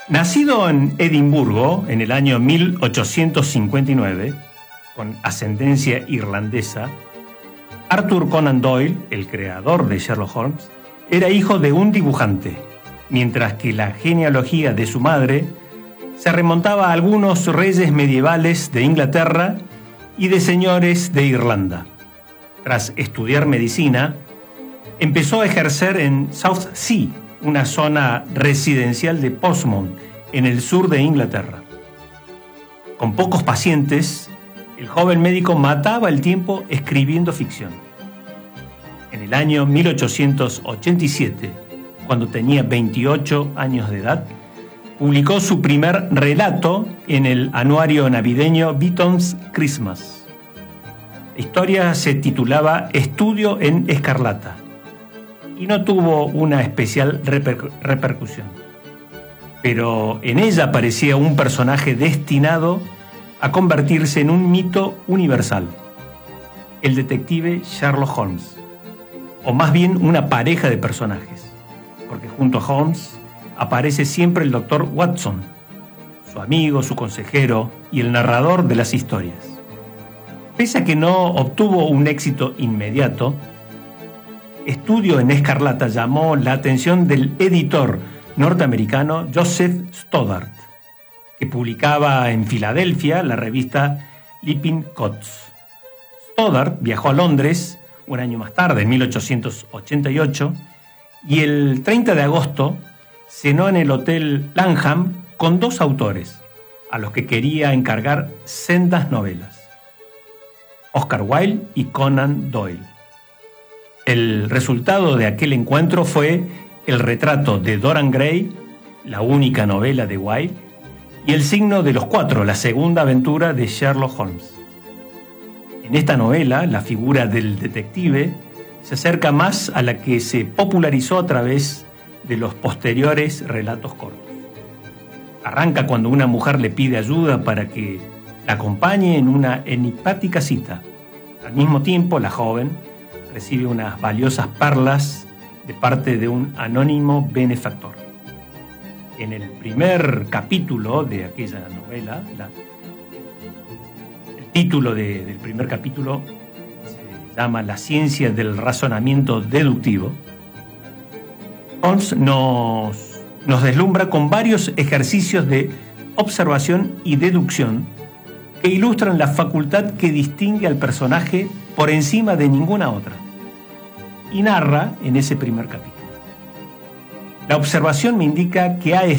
Nacido en Edimburgo en el año 1859, con ascendencia irlandesa, Arthur Conan Doyle, el creador de Sherlock Holmes, era hijo de un dibujante, mientras que la genealogía de su madre se remontaba a algunos reyes medievales de Inglaterra y de señores de Irlanda. Tras estudiar medicina, empezó a ejercer en Southsea, una zona residencial de Portsmouth, en el sur de Inglaterra. Con pocos pacientes, el joven médico mataba el tiempo escribiendo ficción. En el año 1887, cuando tenía 28 años de edad, publicó su primer relato en el anuario navideño Beaton's Christmas. La historia se titulaba Estudio en Escarlata y no tuvo una especial repercusión. Pero en ella aparecía un personaje destinado a convertirse en un mito universal, el detective Sherlock Holmes, o más bien una pareja de personajes, porque junto a Holmes aparece siempre el doctor Watson, su amigo, su consejero y el narrador de las historias. Pese a que no obtuvo un éxito inmediato, Estudio en Escarlata llamó la atención del editor norteamericano Joseph Stoddart, que publicaba en Filadelfia la revista Lippincott's. Stoddart viajó a Londres un año más tarde, en 1888, y el 30 de agosto cenó en el Hotel Langham con dos autores, a los que quería encargar sendas novelas: Oscar Wilde y Conan Doyle. El resultado de aquel encuentro fue El retrato de Dorian Gray, la única novela de Wilde, y El signo de los cuatro, la segunda aventura de Sherlock Holmes. En esta novela, la figura del detective se acerca más a la que se popularizó a través de los posteriores relatos cortos. Arranca cuando una mujer le pide ayuda para que la acompañe en una enigmática cita. Al mismo tiempo, la joven recibe unas valiosas perlas de parte de un anónimo benefactor. En el primer capítulo de aquella novela, el título del primer capítulo se llama La ciencia del razonamiento deductivo. Holmes nos deslumbra con varios ejercicios de observación y deducción que ilustran la facultad que distingue al personaje por encima de ninguna otra, y narra en ese primer capítulo: la observación me indica que ha